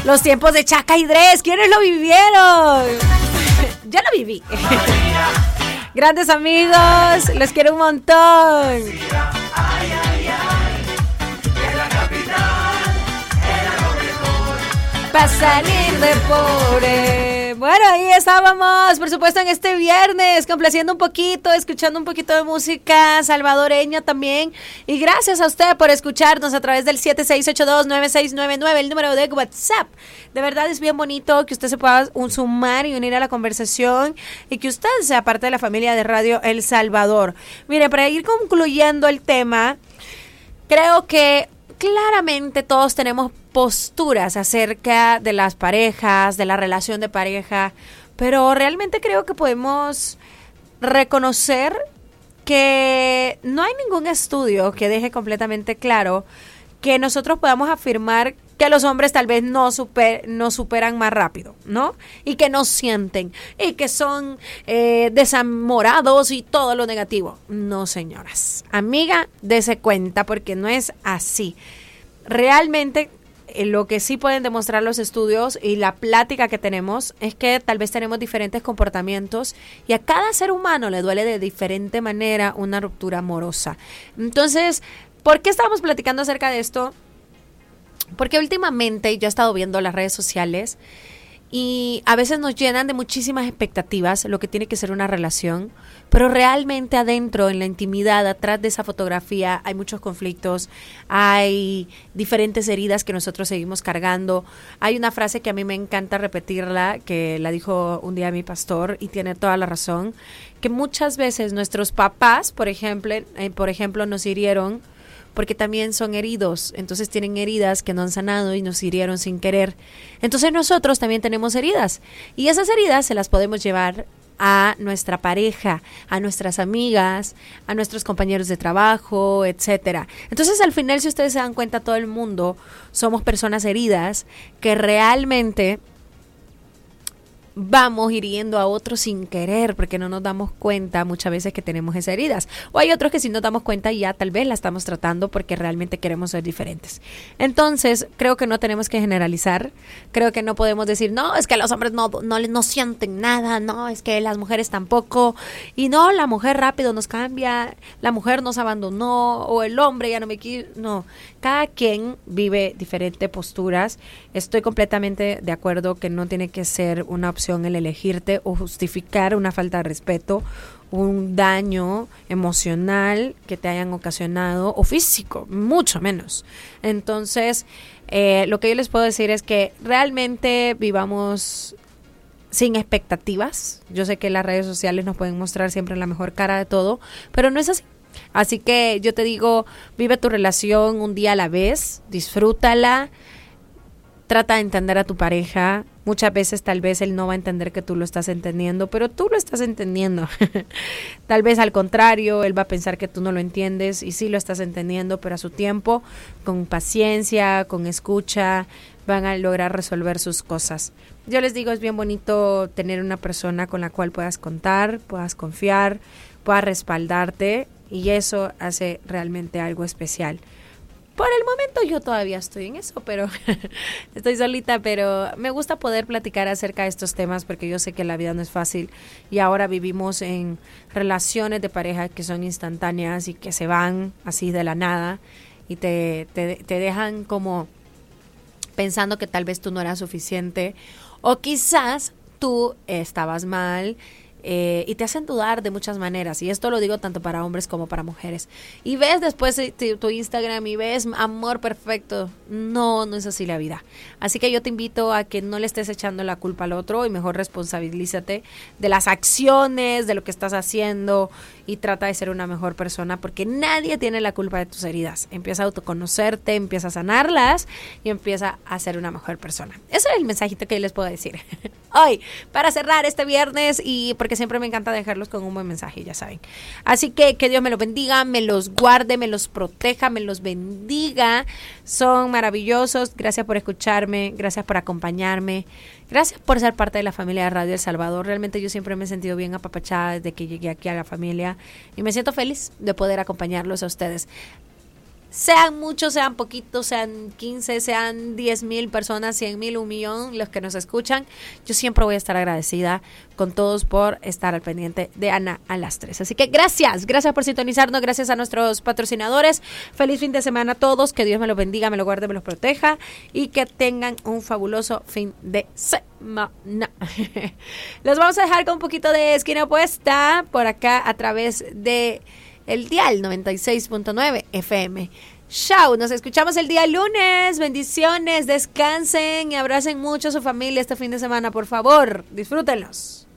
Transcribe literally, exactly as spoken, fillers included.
Los tiempos de Chaca y Dres, ¿quiénes lo vivieron? Yo lo viví. Grandes amigos, los quiero un montón. Para salir de pobre. Bueno, ahí estábamos, por supuesto, en este viernes, complaciendo un poquito, escuchando un poquito de música salvadoreña también. Y gracias a usted por escucharnos a través del siete seis ocho dos nueve seis nueve nueve, el número de WhatsApp. De verdad es bien bonito que usted se pueda un, sumar y unir a la conversación y que usted sea parte de la familia de Radio El Salvador. Mire, para ir concluyendo el tema, creo que claramente todos tenemos posturas acerca de las parejas, de la relación de pareja, pero realmente creo que podemos reconocer que no hay ningún estudio que deje completamente claro que nosotros podamos afirmar que los hombres tal vez no, super, no superan más rápido, ¿no? Y que no sienten, y que son eh, desamorados y todo lo negativo. No, señoras. Amiga, dese cuenta porque no es así. Realmente eh, lo que sí pueden demostrar los estudios y la plática que tenemos es que tal vez tenemos diferentes comportamientos y a cada ser humano le duele de diferente manera una ruptura amorosa. Entonces, ¿por qué estábamos platicando acerca de esto? Porque últimamente yo he estado viendo las redes sociales y a veces nos llenan de muchísimas expectativas lo que tiene que ser una relación, pero realmente adentro, en la intimidad, atrás de esa fotografía, hay muchos conflictos, hay diferentes heridas que nosotros seguimos cargando. Hay una frase que a mí me encanta repetirla, que la dijo un día mi pastor y tiene toda la razón, que muchas veces nuestros papás, por ejemplo, eh, por ejemplo, nos hirieron porque también son heridos, entonces tienen heridas que no han sanado y nos hirieron sin querer. Entonces nosotros también tenemos heridas y esas heridas se las podemos llevar a nuestra pareja, a nuestras amigas, a nuestros compañeros de trabajo, etcétera. Entonces al final, si ustedes se dan cuenta, todo el mundo somos personas heridas que realmente vamos hiriendo a otros sin querer porque no nos damos cuenta muchas veces que tenemos esas heridas. O hay otros que sí nos damos cuenta y ya tal vez la estamos tratando porque realmente queremos ser diferentes. Entonces, creo que no tenemos que generalizar. Creo que no podemos decir, no, es que los hombres no, no, no sienten nada, no, es que las mujeres tampoco. Y no, la mujer rápido nos cambia, la mujer nos abandonó o el hombre ya no me quiere. No, cada quien vive diferentes posturas. Estoy completamente de acuerdo que no tiene que ser una opción el elegirte o justificar una falta de respeto, un daño emocional que te hayan ocasionado o físico, mucho menos. Entonces, eh, lo que yo les puedo decir es que realmente vivamos sin expectativas. Yo sé que las redes sociales nos pueden mostrar siempre la mejor cara de todo, pero no es así. Así que yo te digo, vive tu relación un día a la vez, disfrútala, trata de entender a tu pareja. Muchas veces tal vez él no va a entender que tú lo estás entendiendo, pero tú lo estás entendiendo. Tal vez al contrario, él va a pensar que tú no lo entiendes y sí lo estás entendiendo, pero a su tiempo, con paciencia, con escucha, van a lograr resolver sus cosas. Yo les digo, es bien bonito tener una persona con la cual puedas contar, puedas confiar, puedas respaldarte y eso hace realmente algo especial. Por el momento yo todavía estoy en eso, pero estoy solita, pero me gusta poder platicar acerca de estos temas porque yo sé que la vida no es fácil y ahora vivimos en relaciones de pareja que son instantáneas y que se van así de la nada y te, te, te dejan como pensando que tal vez tú no eras suficiente o quizás tú estabas mal. Eh, y te hacen dudar de muchas maneras y esto lo digo tanto para hombres como para mujeres y ves después tu, tu Instagram y ves amor perfecto. No, no es así la vida, así que yo te invito a que no le estés echando la culpa al otro y mejor responsabilízate de las acciones, de lo que estás haciendo y trata de ser una mejor persona porque nadie tiene la culpa de tus heridas. Empieza a autoconocerte, empieza a sanarlas y empieza a ser una mejor persona. Ese es el mensajito que yo les puedo decir hoy para cerrar este viernes y porque siempre me encanta dejarlos con un buen mensaje, ya saben. Así que que Dios me los bendiga, me los guarde, me los proteja, me los bendiga. Son maravillosos. Gracias por escucharme, gracias por acompañarme, gracias por ser parte de la familia de Radio El Salvador. Realmente yo siempre me he sentido bien apapachada desde que llegué aquí a la familia y me siento feliz de poder acompañarlos a ustedes. Sean muchos, sean poquitos, sean quince, sean diez mil personas, cien mil, un millón, los que nos escuchan. Yo siempre voy a estar agradecida con todos por estar al pendiente de Ana a las tres. Así que gracias, gracias por sintonizarnos, gracias a nuestros patrocinadores. Feliz fin de semana a todos, que Dios me los bendiga, me los guarde, me los proteja y que tengan un fabuloso fin de semana. Los vamos a dejar con un poquito de esquina opuesta por acá a través de el dial noventa y seis punto nueve F M. Chao, nos escuchamos el día lunes. Bendiciones, descansen y abracen mucho a su familia este fin de semana, por favor. Disfrútenlos.